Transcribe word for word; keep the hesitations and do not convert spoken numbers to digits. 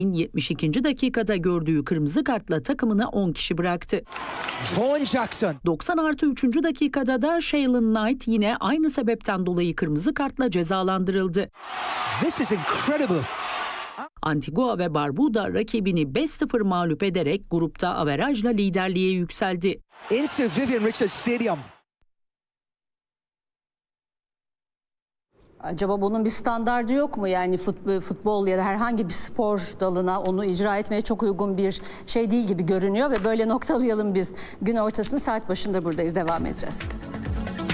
yetmiş ikinci dakikada gördüğü kırmızı kartla takımına on kişi bıraktı. Vaughn Jackson. doksan artı üçüncü dakikada da Shaylin Knight yine aynı sebepten dolayı kırmızı kartla cezalandırıldı. This is incredible. Antigua ve Barbuda rakibini beş sıfır mağlup ederek grupta averajla liderliğe yükseldi. In Sir Vivian Richards Stadium. Acaba bunun bir standardı yok mu? Yani futbol ya da herhangi bir spor dalına onu icra etmeye çok uygun bir şey değil gibi görünüyor ve böyle noktalayalım biz. Gün ortasını saat başında buradayız, devam edeceğiz.